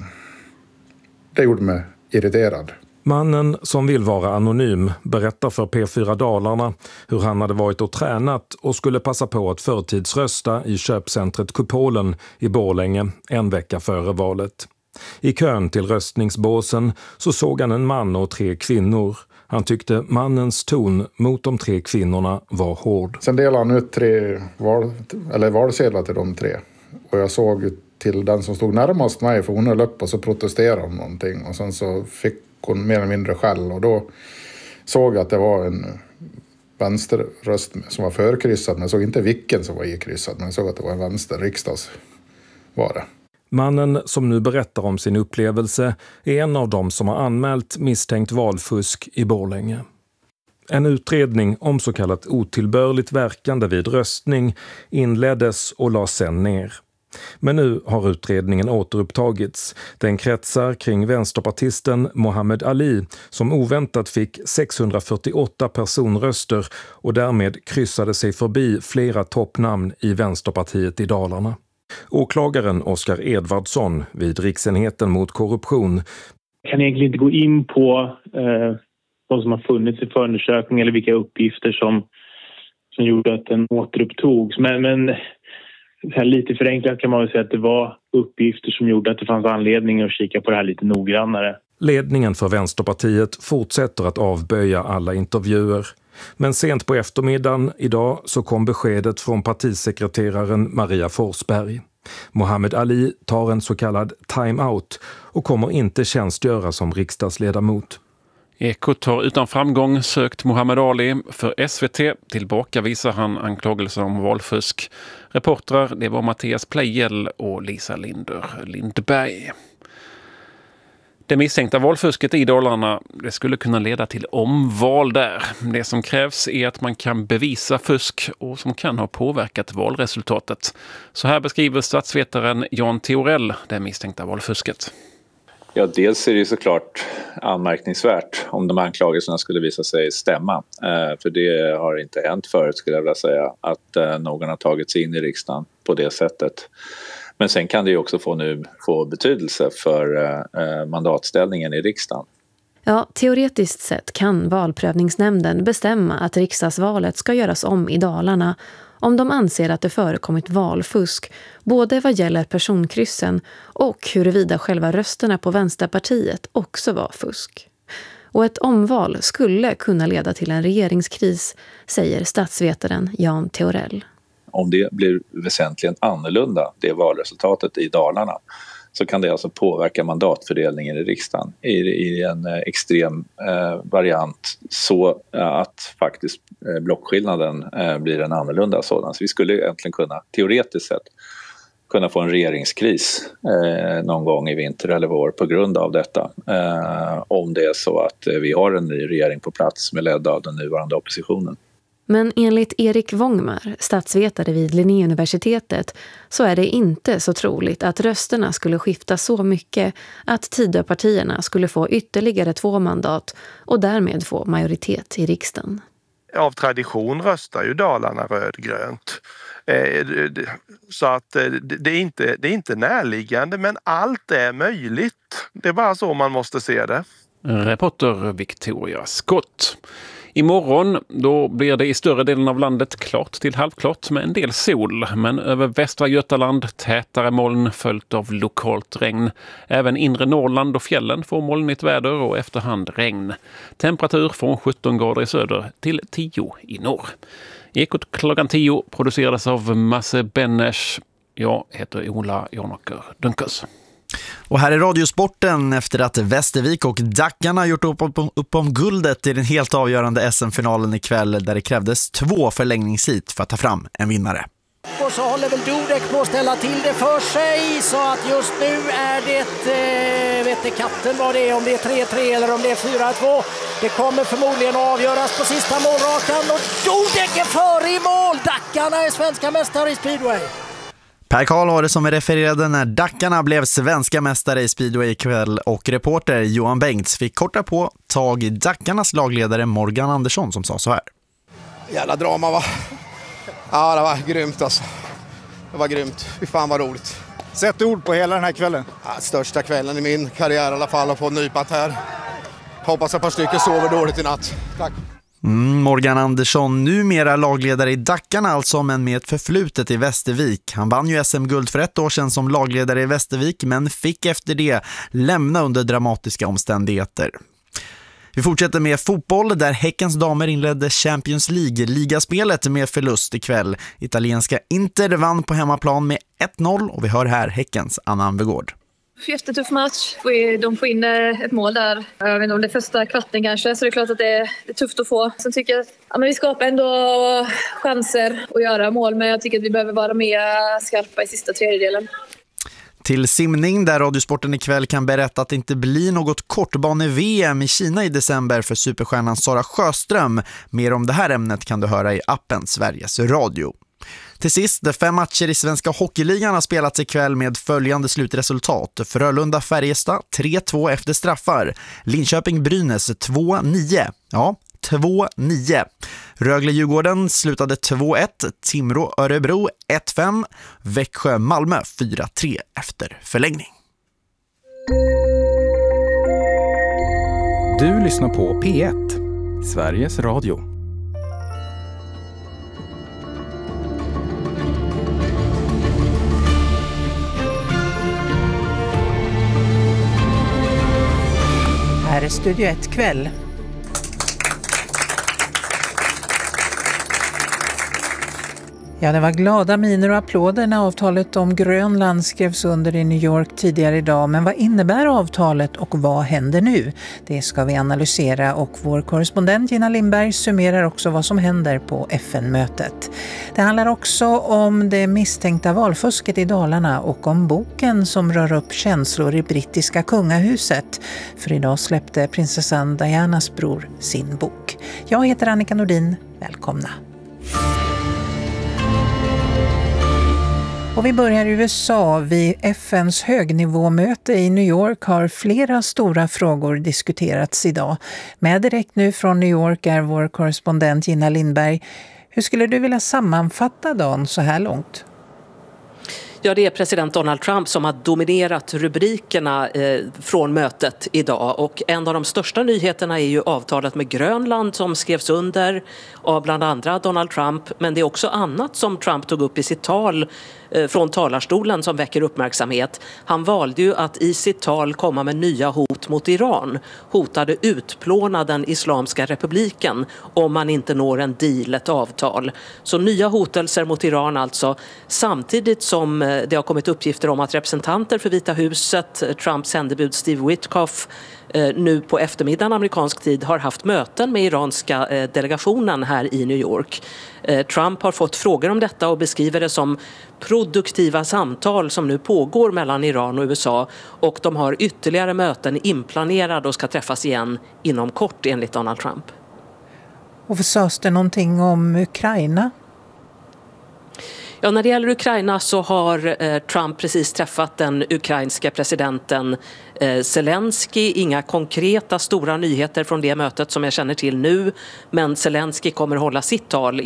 Det gjorde mig irriterad. Mannen som vill vara anonym berättar för P4 Dalarna hur han hade varit och tränat och skulle passa på att förtidsrösta i köpcentret Kupolen i Borlänge en vecka före valet. I kön till röstningsbåsen så såg han en man och 3 kvinnor. Han tyckte mannens ton mot de 3 kvinnorna var hård. Sen delade han ut 3 valsedlar till de 3. Och jag såg till den som stod närmast mig, för hon höll upp och så protesterade om någonting. Och sen så fick hon mer eller mindre skäll, och då såg jag att det var en vänsterröst som var förkryssad, men jag såg inte vilken som var ikryssad, men jag såg att det var en vänster riksdags var det. Mannen som nu berättar om sin upplevelse är en av dem som har anmält misstänkt valfusk i Borlänge. En utredning om så kallat otillbörligt verkande vid röstning inleddes och lades sen ner. Men nu har utredningen återupptagits. Den kretsar kring vänsterpartisten Muhammad Ali som oväntat fick 648 personröster och därmed kryssade sig förbi flera toppnamn i Vänsterpartiet i Dalarna. Åklagaren Oskar Edvardsson vid Riksenheten mot korruption kan egentligen inte gå in på vad som har funnits i förundersökning eller vilka uppgifter som gjorde att den återupptogs. Men lite förenklat kan man väl säga att det var uppgifter som gjorde att det fanns anledning att kika på det här lite noggrannare. Ledningen för Vänsterpartiet fortsätter att avböja alla intervjuer. Men sent på eftermiddagen idag så kom beskedet från partisekreteraren Maria Forsberg. Muhammad Ali tar en så kallad time-out och kommer inte tjänstgöra som riksdagsledamot. Ekot har utan framgång sökt Muhammad Ali. För SVT tillbakavisar han anklagelser om valfusk. Reportrar det var Mattias Plejel och Lisa Lindberg. Det misstänkta valfusket i Dalarna det skulle kunna leda till omval där. Det som krävs är att man kan bevisa fusk och som kan ha påverkat valresultatet. Så här beskriver statsvetaren Jan Theorell det misstänkta valfusket. Ja, dels är det såklart anmärkningsvärt om de anklagelserna skulle visa sig stämma. För det har inte hänt förut skulle jag vilja säga att någon har tagit sig in i riksdagen på det sättet. Men sen kan det ju också få betydelse för mandatställningen i riksdagen. Ja, teoretiskt sett kan valprövningsnämnden bestämma att riksdagsvalet ska göras om i Dalarna om de anser att det förekommit valfusk, både vad gäller personkryssen och huruvida själva rösterna på Vänsterpartiet också var fusk. Och ett omval skulle kunna leda till en regeringskris, säger statsvetaren Jan Theorell. Om det blir väsentligen annorlunda, det valresultatet i Dalarna, så kan det alltså påverka mandatfördelningen i riksdagen i en extrem variant så att faktiskt blockskillnaden blir en annorlunda sådan. Så vi skulle egentligen kunna, teoretiskt sett, kunna få en regeringskris någon gång i vinter eller vår på grund av detta. Om det är så att vi har en ny regering på plats med ledd av den nuvarande oppositionen. Men enligt Erik Wångmar, statsvetare vid Linnéuniversitetet, så är det inte så troligt att rösterna skulle skifta så mycket att Tidöpartierna skulle få ytterligare 2 mandat och därmed få majoritet i riksdagen. Av tradition röstar ju Dalarna rödgrönt. Så att det är inte närliggande, men allt är möjligt. Det är bara så man måste se det. Reporter Victoria Scott. Imorgon då blir det i större delen av landet klart till halvklart med en del sol. Men över västra Götaland tätare moln följt av lokalt regn. Även inre Norrland och fjällen får molnigt väder och efterhand regn. Temperatur från 17 grader i söder till 10 i norr. Ekot klockan 10 produceras av Masse Bennesch. Jag heter Ola Jonaker Dunkers. Och här är Radiosporten efter att Västervik och Dackarna gjort upp om guldet i den helt avgörande SM-finalen ikväll där det krävdes 2 förlängningshit för att ta fram en vinnare. Och så håller väl Dudek på att ställa till det för sig så att just nu är det, vet inte katten vad det är, om det är 3-3 eller om det är 4-2. Det kommer förmodligen att avgöras på sista målrakan och Dudek är före i mål. Dackarna är svenska mästare i speedway. Per Karl var det som refererade när Dackarna blev svenska mästare i speedway ikväll och reporter Johan Bengts fick korta på tag i Dackarnas lagledare Morgan Andersson som sa så här. Jävla drama va? Ja, det var grymt alltså. Det var grymt. Fy fan vad roligt. Sätt ord på hela den här kvällen. Ja, största kvällen i min karriär i alla fall att få nypat här. Hoppas att ett par stycken sover dåligt i natt. Tack. Morgan Andersson, numera lagledare i Dackarna alltså, men med ett förflutet i Västervik. Han vann ju SM-guld för 1 år sedan som lagledare i Västervik men fick efter det lämna under dramatiska omständigheter. Vi fortsätter med fotboll där Häckens damer inledde Champions League-ligaspelet med förlust ikväll. Italienska Inter vann på hemmaplan med 1-0 och vi hör här Häckens Anna Anvegård. Jättetuff match. De får in ett mål där. Jag vet inte om det är första kvarten kanske, så det är klart att det är tufft att få. Sen tycker jag att vi skapar ändå chanser att göra mål, men jag tycker att vi behöver vara mer skarpa i sista tredjedelen. Till simning där Radiosporten ikväll kan berätta att det inte blir något kortbane-VM i Kina i december för superstjärnan Sara Sjöström. Mer om det här ämnet kan du höra i appen Sveriges Radio. Till sist, 5 matcher i Svenska Hockeyligan har spelats ikväll med följande slutresultat. Frölunda-Färjestad 3-2 efter straffar. Linköping-Brynäs 2-9. Ja, 2-9. Rögle-Djurgården slutade 2-1. Timrå-Örebro 1-5. Växjö-Malmö 4-3 efter förlängning. Du lyssnar på P1, Sveriges Radio. Här är Studio 1 kväll. Ja, det var glada miner och applåder när avtalet om Grönland skrevs under i New York tidigare idag. Men vad innebär avtalet och vad händer nu? Det ska vi analysera och vår korrespondent Gina Lindberg summerar också vad som händer på FN-mötet. Det handlar också om det misstänkta valfusket i Dalarna och om boken som rör upp känslor i brittiska kungahuset. För idag släppte prinsessan Dianas bror sin bok. Jag heter Annika Nordin. Välkomna! Och vi börjar i USA. Vid FNs högnivåmöte i New York har flera stora frågor diskuterats idag. Med direkt nu från New York är vår korrespondent Gina Lindberg. Hur skulle du vilja sammanfatta dagen så här långt? Ja, det är president Donald Trump som har dominerat rubrikerna från mötet idag. Och en av de största nyheterna är ju avtalet med Grönland som skrevs under av bland andra Donald Trump. Men det är också annat som Trump tog upp i sitt tal från talarstolen som väcker uppmärksamhet. Han valde ju att i sitt tal komma med nya hot mot Iran. Hotade utplåna den Islamiska republiken om man inte når en deal, ett avtal. Så nya hotelser mot Iran alltså. Samtidigt som det har kommit uppgifter om att representanter för Vita huset, Trumps sändebud Steve Witkoff, nu på eftermiddagen amerikansk tid har haft möten med iranska delegationen här i New York. Trump har fått frågor om detta och beskriver det som produktiva samtal som nu pågår mellan Iran och USA, och de har ytterligare möten inplanerade och ska träffas igen inom kort enligt Donald Trump. Och sades det någonting om Ukraina? Ja, när det gäller Ukraina så har Trump precis träffat den ukrainska presidenten Zelensky. Inga konkreta stora nyheter från det mötet som jag känner till nu. Men Zelensky kommer hålla sitt tal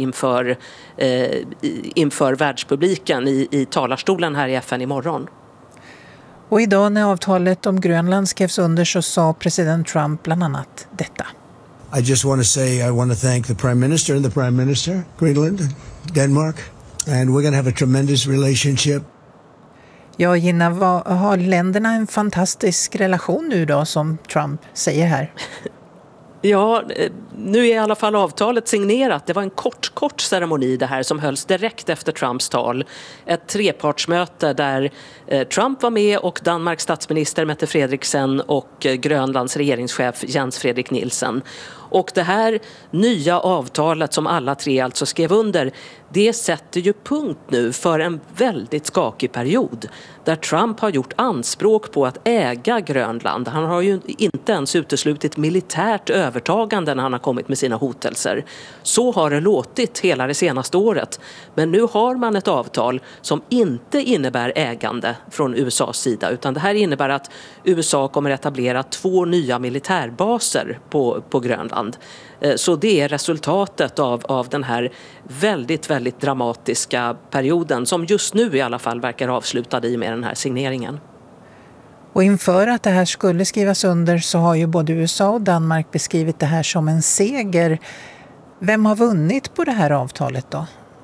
inför världspubliken i talarstolen här i FN imorgon. Och idag när avtalet om Grönland skrevs under så sa president Trump bland annat detta. I just want to say I want to thank the Prime Minister and the Prime Minister, Greenland, Denmark, and we're going to have a tremendous relationship. Ja, Gina, har länderna en fantastisk relation nu då, som Trump säger här? Ja, nu är i alla fall avtalet signerat. Det var en kort ceremoni det här som hölls direkt efter Trumps tal. Ett trepartsmöte där Trump var med och Danmarks statsminister Mette Frederiksen och Grönlands regeringschef Jens Frederik Nielsen. Och det här nya avtalet som alla tre alltså skrev under, det sätter ju punkt nu för en väldigt skakig period där Trump har gjort anspråk på att äga Grönland. Han har ju inte ens uteslutit militärt övertagande när han har kommit med sina hotelser. Så har det låtit hela det senaste året. Men nu har man ett avtal som inte innebär ägande från USAs sida, utan det här innebär att USA kommer etablera 2 nya militärbaser på Grönland. Så det är resultatet av den här väldigt, väldigt dramatiska perioden som just nu i alla fall verkar avslutad i med den här signeringen. Och inför att det här skulle skrivas under så har ju både USA och Danmark beskrivit det här som en seger. Vem har vunnit på det här avtalet då?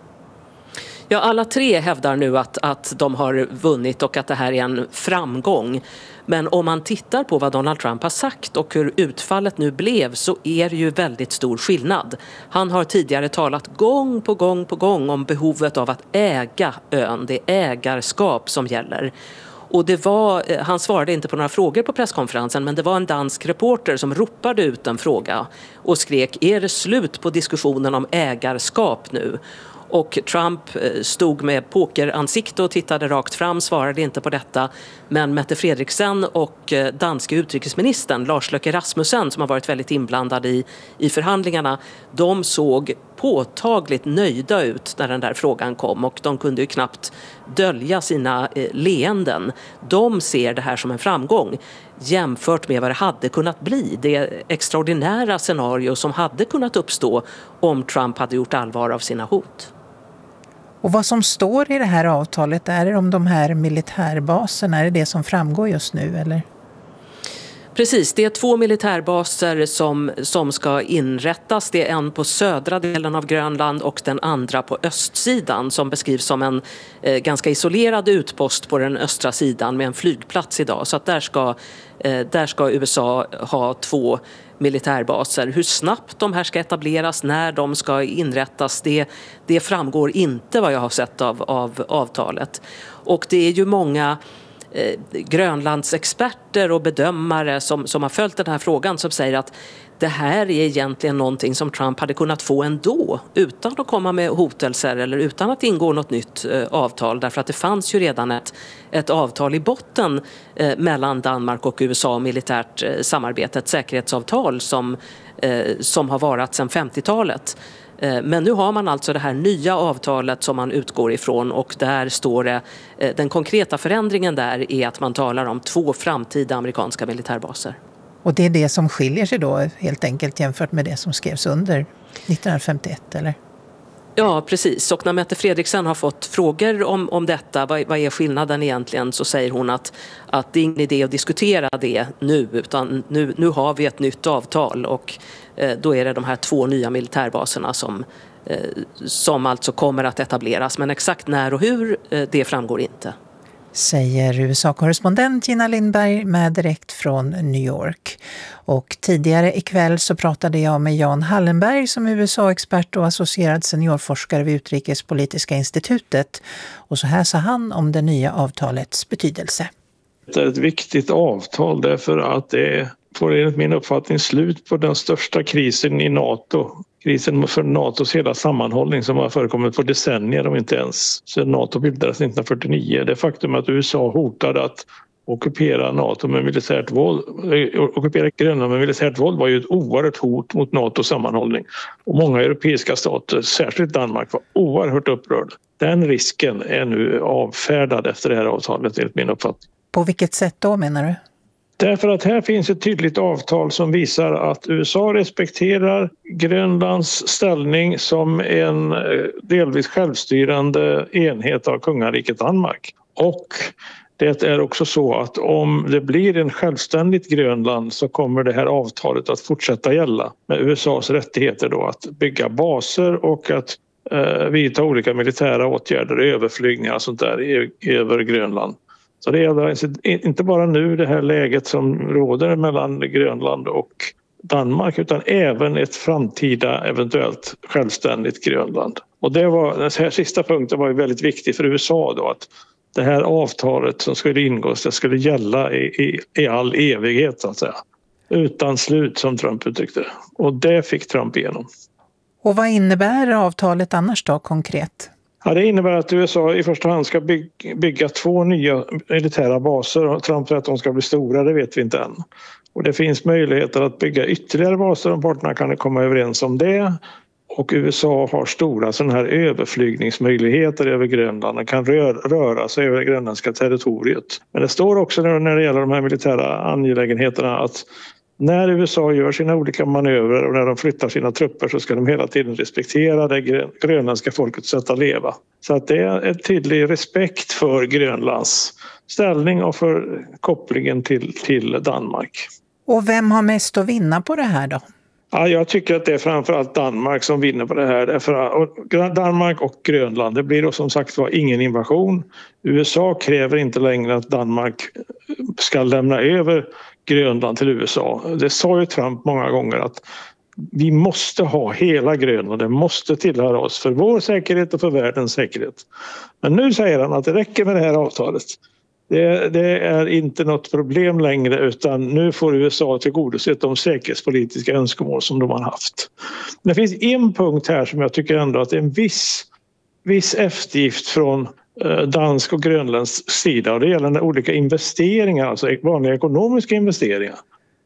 Ja, alla tre hävdar nu att de har vunnit och att det här är en framgång. Men om man tittar på vad Donald Trump har sagt och hur utfallet nu blev så är det ju väldigt stor skillnad. Han har tidigare talat gång på gång om behovet av att äga ön. Det är ägarskap som gäller. Och han svarade inte på några frågor på presskonferensen, men det var en dansk reporter som ropade ut en fråga och skrek: är det slut på diskussionen om ägarskap nu? Och Trump stod med pokeransikte och tittade rakt fram, svarade inte på detta. Men Mette Frederiksen och danska utrikesministern Lars Løkke Rasmussen, som har varit väldigt inblandad i förhandlingarna, de såg påtagligt nöjda ut när den där frågan kom och de kunde ju knappt dölja sina leenden. De ser det här som en framgång jämfört med vad det hade kunnat bli. Det extraordinära scenario som hade kunnat uppstå om Trump hade gjort allvar av sina hot. Och vad som står i det här avtalet, är det om de här militärbaserna, är det som framgår just nu eller? Precis, det är 2 militärbaser som ska inrättas. Det är en på södra delen av Grönland och den andra på östsidan som beskrivs som en ganska isolerad utpost på den östra sidan med en flygplats idag. Så att där ska USA ha 2 militärbaser. Hur snabbt de här ska etableras, när de ska inrättas, det framgår inte vad jag har sett av avtalet. Och det är ju många Grönlands experter och bedömare som har följt den här frågan som säger att det här är egentligen någonting som Trump hade kunnat få ändå utan att komma med hotelser eller utan att ingå något nytt avtal, därför att det fanns ju redan ett avtal i botten mellan Danmark och USA om militärt samarbete, ett säkerhetsavtal som har varat sedan 50-talet. Men nu har man alltså det här nya avtalet som man utgår ifrån och där står det, den konkreta förändringen där är att man talar om 2 framtida amerikanska militärbaser. Och det är det som skiljer sig då helt enkelt jämfört med det som skrevs under 1951 eller? Ja, precis. Och när Mette Frederiksen har fått frågor om detta, vad är skillnaden egentligen, så säger hon att det är ingen idé att diskutera det nu, utan nu har vi ett nytt avtal och då är det de här 2 nya militärbaserna som alltså kommer att etableras. Men exakt när och hur, det framgår inte. Säger USA-korrespondent Gina Lindberg med direkt från New York. Och tidigare ikväll så pratade jag med Jan Hallenberg som USA-expert och associerad seniorforskare vid Utrikespolitiska institutet. Och så här sa han om det nya avtalets betydelse. Det är ett viktigt avtal därför att det får enligt min uppfattning slut på den största krisen i NATO. Krisen för NATOs hela sammanhållning som har förekommit på decennier, om inte ens sedan NATO bildades 1949. Det faktum att USA hotade att ockupera NATO med militärt våld, ockupera Grönland med militärt våld var ju ett oerhört hot mot NATOs sammanhållning. Och många europeiska stater, särskilt Danmark, var oerhört upprörda. Den risken är nu avfärdad efter det här avtalet enligt min uppfattning. På vilket sätt då menar du? Därför att här finns ett tydligt avtal som visar att USA respekterar Grönlands ställning som en delvis självstyrande enhet av kungariket Danmark. Och Det är också så att om det blir en självständigt Grönland så kommer det här avtalet att fortsätta gälla med USAs rättigheter då att bygga baser och att vidta olika militära åtgärder, överflygningar och sånt där över Grönland. Så det gäller inte bara nu det här läget som råder mellan Grönland och Danmark utan även ett framtida eventuellt självständigt Grönland. Och den här sista punkten var ju väldigt viktig för USA då, att det här avtalet som skulle ingås, det skulle gälla i all evighet så att säga. Utan slut som Trump uttryckte det. Och det fick Trump igenom. Och vad innebär avtalet annars då konkret? Ja, det innebär att USA i första hand ska bygga 2 nya militära baser. Och Trump säger att de ska bli stora, det vet vi inte än. Och det finns möjligheter att bygga ytterligare baser om parterna kan komma överens om det. Och USA har stora sådana här överflygningsmöjligheter över Grönland och kan röra sig över det grönländska territoriet. Men det står också när det gäller de här militära angelägenheterna att när USA gör sina olika manövrer och när de flyttar sina trupper så ska de hela tiden respektera det grönländska folkets sätt att leva. Så att det är en tydlig respekt för Grönlands ställning och för kopplingen till Danmark. Och vem har mest att vinna på det här då? Ja, jag tycker att det är framförallt Danmark som vinner på det här. Danmark och Grönland, det blir då som sagt var ingen invasion. USA kräver inte längre att Danmark ska lämna över Grönland till USA. Det sa ju Trump många gånger att vi måste ha hela Grönland, det måste tillhöra oss för vår säkerhet och för världens säkerhet. Men nu säger han att det räcker med det här avtalet. Det är inte något problem längre utan nu får USA tillgodose de säkerhetspolitiska önskemål som de har haft. Det finns en punkt här som jag tycker ändå att det är en viss eftergift från dansk och grönländsk sida och det gäller olika investeringar, alltså vanliga ekonomiska investeringar.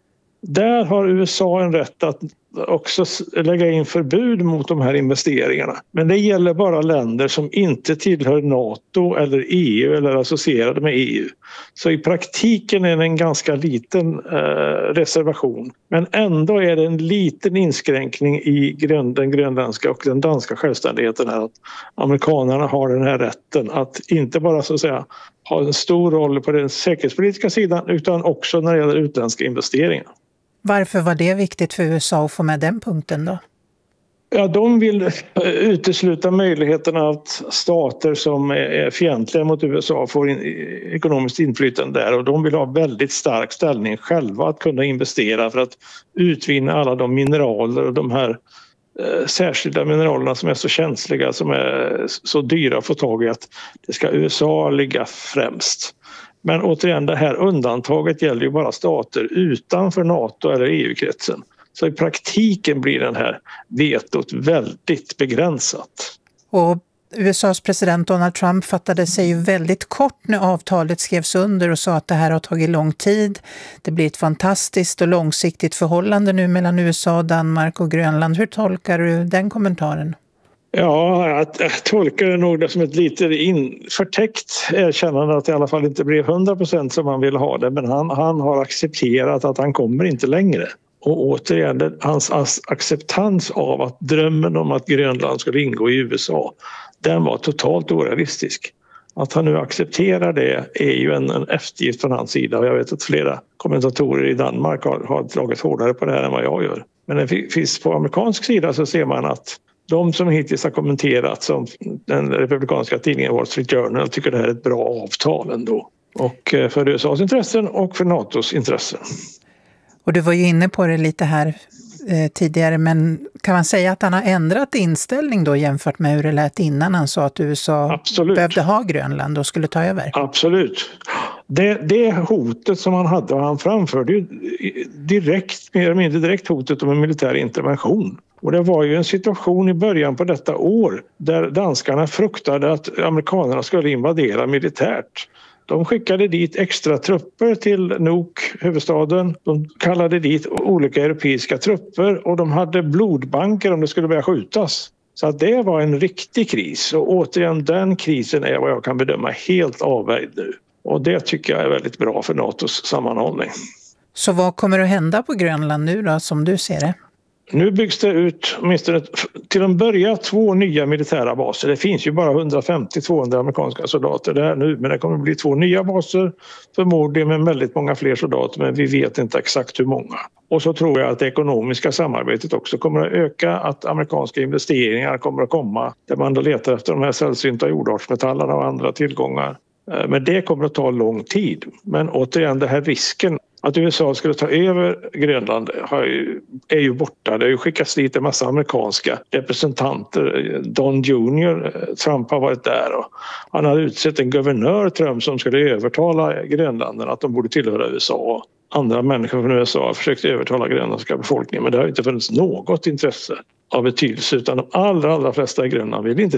Där har USA en rätt att också lägga in förbud mot de här investeringarna. Men det gäller bara länder som inte tillhör NATO eller EU eller associerade med EU. Så i praktiken är det en ganska liten reservation. Men ändå är det en liten inskränkning i den grönländska och den danska självständigheten här. Att amerikanerna har den här rätten att inte bara så att säga ha en stor roll på den säkerhetspolitiska sidan utan också när det gäller utländska investeringar. Varför var det viktigt för USA att få med den punkten då? Ja, de vill utesluta möjligheterna att stater som är fientliga mot USA får ekonomiskt inflytande där och de vill ha väldigt stark ställning själva att kunna investera för att utvinna alla de mineraler och de här särskilda mineralerna som är så känsliga, som är så dyra att få tag i att det ska USA ligga främst. Men återigen, det här undantaget gäller ju bara stater utanför NATO eller EU-kretsen. Så i praktiken blir den här vetot väldigt begränsat. Och USAs president Donald Trump fattade sig ju väldigt kort när avtalet skrevs under och sa att det här har tagit lång tid. Det blir ett fantastiskt och långsiktigt förhållande nu mellan USA, Danmark och Grönland. Hur tolkar du den kommentaren? Ja, jag tolkar det nog som ett lite förtäckt erkännande att det i alla fall inte blir 100% som han vill ha det. Men han har accepterat att han kommer inte längre. Och återigen, hans acceptans av att drömmen om att Grönland skulle ingå i USA, den var totalt orealistisk. Att han nu accepterar det är ju en eftergift från hans sida. Och jag vet att flera kommentatorer i Danmark har dragit hårdare på det här än vad jag gör. Men det finns på amerikansk sida så ser man att de som hittills har kommenterat som den republikanska tidningen Wall Street Journal tycker det här är ett bra avtal ändå. Och för USAs intressen och för NATOs intressen. Och du var ju inne på det lite här tidigare, men kan man säga att han har ändrat inställning då jämfört med hur det lät innan han sa att USA behövde ha Grönland och skulle ta över? Absolut. Det hotet som han hade, och han framförde ju direkt, mer eller mindre direkt hotet om en militär intervention. Och det var ju en situation i början på detta år där danskarna fruktade att amerikanerna skulle invadera militärt. De skickade dit extra trupper till Nuuk, huvudstaden. De kallade dit olika europeiska trupper och de hade blodbanker om det skulle börja skjutas. Så att det var en riktig kris och återigen den krisen är vad jag kan bedöma helt avvärjd nu. Och det tycker jag är väldigt bra för NATOs sammanhållning. Så vad kommer att hända på Grönland nu då som du ser det? Nu byggs det ut åtminstone till en början 2 nya militära baser. Det finns ju bara 150-200 amerikanska soldater där nu, men det kommer att bli 2 nya baser, förmodligen med väldigt många fler soldater, men vi vet inte exakt hur många. Och så tror jag att det ekonomiska samarbetet också kommer att öka, att amerikanska investeringar kommer att komma där man då letar efter de här sällsynta jordartsmetallerna och andra tillgångar. Men det kommer att ta lång tid. Men återigen, den här risken att USA skulle ta över Grönland är ju borta. Det har ju skickats dit en massa amerikanska representanter. Don Jr, Trump har varit där och han har utsett en guvernör, Trump, som skulle övertala grönländerna att de borde tillhöra USA. Andra människor från USA har försökt övertala grönländska befolkningen, men det har inte funnits något intresse av betydelse, utan de allra flesta i Grönland vill inte